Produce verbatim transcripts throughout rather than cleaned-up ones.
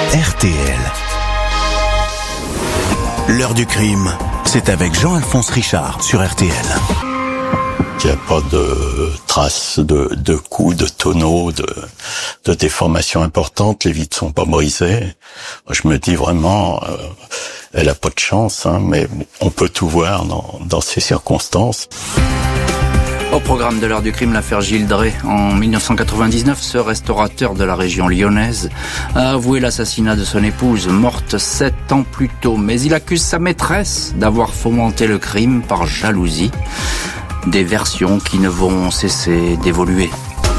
R T L. L'heure du crime, c'est avec Jean-Alphonse Richard sur R T L. Il n'y a pas de traces de, de coups, de tonneaux, de, de déformations importantes. Les vitres sont pas brisées. Je me dis vraiment, euh, elle a pas de chance, hein, mais on peut tout voir dans, dans ces circonstances. Au programme de l'heure du crime, l'affaire Gilles Drey. En mille neuf cent quatre-vingt-dix-neuf, ce restaurateur de la région lyonnaise a avoué l'assassinat de son épouse, morte sept ans plus tôt. Mais il accuse sa maîtresse d'avoir fomenté le crime par jalousie. Des versions qui ne vont cesser d'évoluer.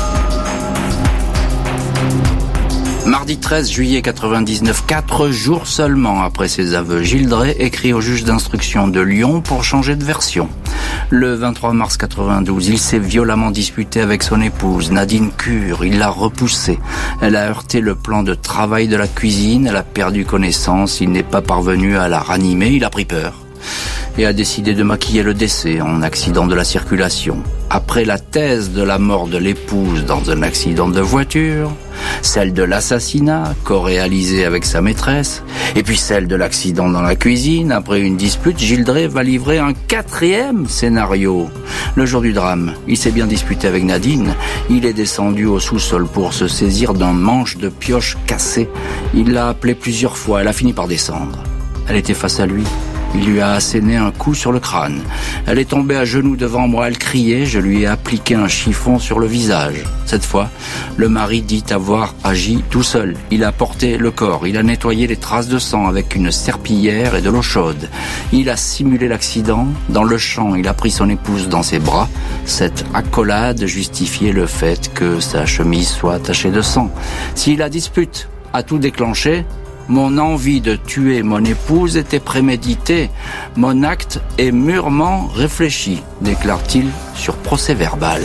Mardi treize juillet quatre-vingt-dix-neuf, quatre jours seulement après ses aveux, Gilles Drey écrit au juge d'instruction de Lyon pour changer de version. Le vingt-trois mars quatre-vingt-douze, il s'est violemment disputé avec son épouse, Nadine Cure. Il l'a repoussée. Elle a heurté le plan de travail de la cuisine, elle a perdu connaissance, il n'est pas parvenu à la ranimer, il a pris peur et a décidé de maquiller le décès en accident de la circulation. Après la thèse de la mort de l'épouse dans un accident de voiture, celle de l'assassinat co-réalisé avec sa maîtresse, et puis celle de l'accident dans la cuisine, après une dispute, Gilles Drey va livrer un quatrième scénario. Le jour du drame, il s'est bien disputé avec Nadine, il est descendu au sous-sol pour se saisir d'un manche de pioche cassé. Il l'a appelée plusieurs fois, elle a fini par descendre. Elle était face à lui. Il lui a asséné un coup sur le crâne. Elle est tombée à genoux devant moi, elle criait, je lui ai appliqué un chiffon sur le visage. Cette fois, le mari dit avoir agi tout seul. Il a porté le corps, il a nettoyé les traces de sang avec une serpillière et de l'eau chaude. Il a simulé l'accident. Dans le champ, il a pris son épouse dans ses bras. Cette accolade justifiait le fait que sa chemise soit tachée de sang. Si la dispute a tout déclenché, mon envie de tuer mon épouse était préméditée. Mon acte est mûrement réfléchi, déclare-t-il sur procès-verbal.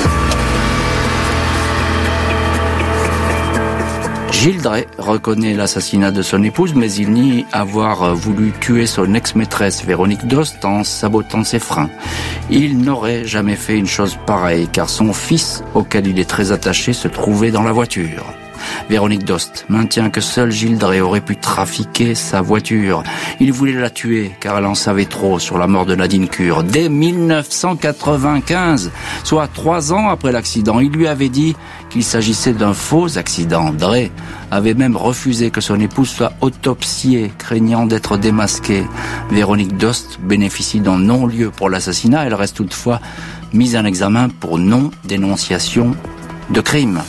Gilles Drey reconnaît l'assassinat de son épouse, mais il nie avoir voulu tuer son ex-maîtresse Véronique Dost en sabotant ses freins. Il n'aurait jamais fait une chose pareille, car son fils, auquel il est très attaché, se trouvait dans la voiture. Véronique Dost maintient que seul Gilles Drey aurait pu trafiquer sa voiture. Il voulait la tuer car elle en savait trop sur la mort de Nadine Cure. Dès mille neuf cent quatre-vingt-quinze, soit trois ans après l'accident, il lui avait dit qu'il s'agissait d'un faux accident. Drey avait même refusé que son épouse soit autopsiée, craignant d'être démasquée. Véronique Dost bénéficie d'un non-lieu pour l'assassinat. Elle reste toutefois mise en examen pour non-dénonciation de crime.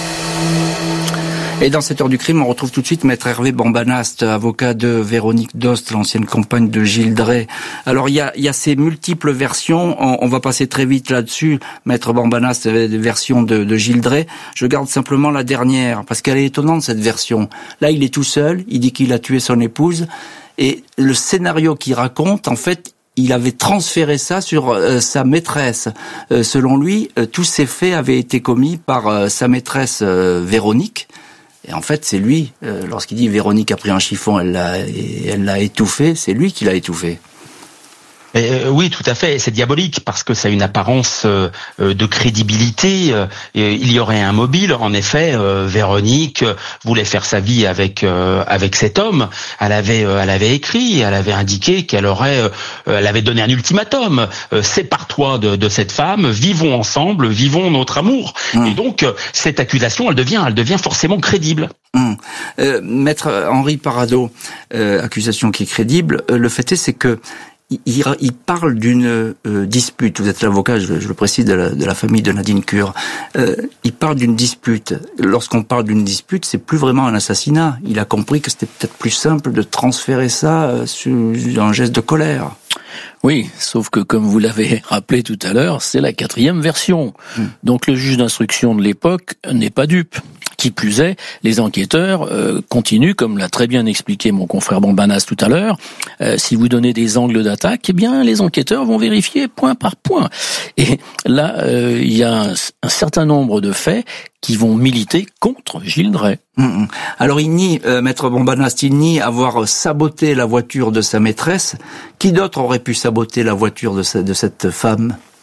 Et dans cette heure du crime, on retrouve tout de suite Maître Hervé Bambanast, avocat de Véronique Dost, l'ancienne compagne de Gilles Drey. Alors, il y a, il y a ces multiples versions. On, on va passer très vite là-dessus. Maître Bambanast, des versions de, de Gilles Drey. Je garde simplement la dernière, parce qu'elle est étonnante, cette version. Là, il est tout seul. Il dit qu'il a tué son épouse. Et le scénario qu'il raconte, en fait, il avait transféré ça sur euh, sa maîtresse. Euh, selon lui, euh, tous ces faits avaient été commis par euh, sa maîtresse euh, Véronique. Et en fait, c'est lui, euh, lorsqu'il dit Véronique a pris un chiffon, elle l'a, elle l'a étouffé, c'est lui qui l'a étouffé. Euh, oui, tout à fait. C'est diabolique parce que ça a une apparence euh, de crédibilité. Euh, il y aurait un mobile. En effet, euh, Véronique voulait faire sa vie avec euh, avec cet homme. Elle avait euh, elle avait écrit, elle avait indiqué qu'elle aurait, euh, elle avait donné un ultimatum. Euh, Sépare-toi de, de cette femme. Vivons ensemble, vivons notre amour. Mmh. Et donc euh, cette accusation, elle devient, elle devient forcément crédible. Mmh. Euh, Maître Henri Parado, euh, accusation qui est crédible. Euh, le fait est, c'est que Il, il parle d'une euh, dispute. Vous êtes l'avocat, je, je le précise, de la, de la famille de Nadine Cure. Euh, il parle d'une dispute. Lorsqu'on parle d'une dispute, c'est plus vraiment un assassinat. Il a compris que c'était peut-être plus simple de transférer ça euh, sur un geste de colère. Oui, sauf que comme vous l'avez rappelé tout à l'heure, c'est la quatrième version. Mmh. Donc le juge d'instruction de l'époque n'est pas dupe. Qui plus est, les enquêteurs euh, continuent, comme l'a très bien expliqué mon confrère Bambanast tout à l'heure. Euh, si vous donnez des angles d'attaque, eh bien les enquêteurs vont vérifier point par point. Et là, euh, il y a un, un certain nombre de faits qui vont militer contre Gilles Drey. Mmh. Alors il nie, euh, Maître Bambanast, il nie avoir saboté la voiture de sa maîtresse. Qui d'autre aurait pu saboter la voiture de, sa, de cette femme ?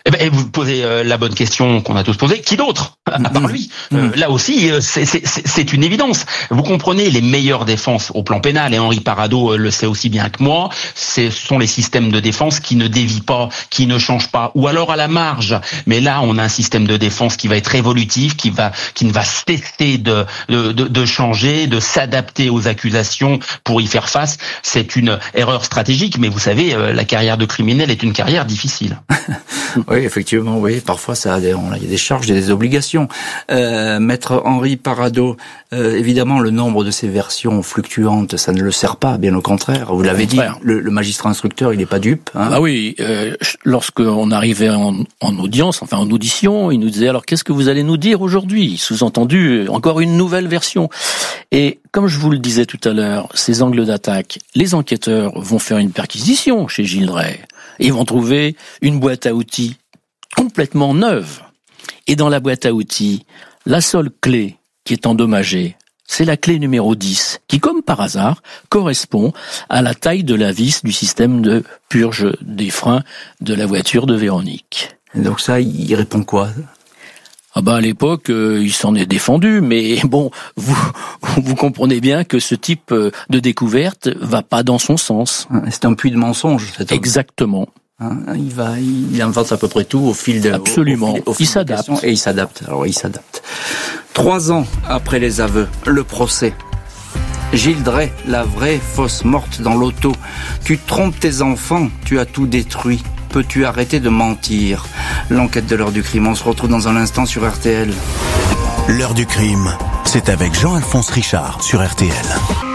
Eh ben, vous posez euh, la bonne question qu'on a tous posée. Qui d'autre à mmh. part lui mmh. euh, Là aussi, euh, c'est, c'est, c'est une évidence. Vous comprenez, les meilleures défenses au plan pénal, et Henri Parado euh, le sait aussi bien que moi, ce sont les systèmes de défense qui ne dévient pas, qui ne changent pas, ou alors à la marge. Mais là, on a un système de défense qui va être évolutif, qui va, qui ne va cesser de, de, de, de changer, de s'adapter aux accusations pour y faire face. C'est une erreur stratégique, mais vous savez, euh, la carrière de criminel est une carrière difficile. Oui, effectivement, oui. Parfois, ça, il y a des charges, il y a des obligations. Euh, Maître Henri Parado, euh, évidemment, le nombre de ces versions fluctuantes, ça ne le sert pas, bien au contraire. Vous l'avez dit, le, le magistrat instructeur, il n'est pas dupe. Hein. Ah oui, euh, lorsqu'on arrivait en, en audience, enfin en audition, il nous disait, alors qu'est-ce que vous allez nous dire aujourd'hui ? Sous-entendu, encore une nouvelle version. Et comme je vous le disais tout à l'heure, ces angles d'attaque, les enquêteurs vont faire une perquisition chez Gilles Drey. Ils vont trouver une boîte à outils complètement neuve. Et dans la boîte à outils, la seule clé qui est endommagée, c'est la clé numéro dix, qui, comme par hasard, correspond à la taille de la vis du système de purge des freins de la voiture de Véronique. Et donc ça, il répond quoi ? Ah bah à l'époque, euh, il s'en est défendu, mais bon, vous vous comprenez bien que ce type de découverte va pas dans son sens. C'est un puits de mensonges, cet homme. Exactement. Hein, il va, il invente à peu près tout au fil de. Absolument. Au fil, au fil il s'adapte. Et il s'adapte. Alors il s'adapte. Trois ans après les aveux, le procès. Gilles Drey, la vraie fausse morte dans l'auto. Tu trompes tes enfants, tu as tout détruit. Peux-tu arrêter de mentir ? L'enquête de l'heure du crime, on se retrouve dans un instant sur R T L. L'heure du crime, c'est avec Jean-Alphonse Richard sur R T L.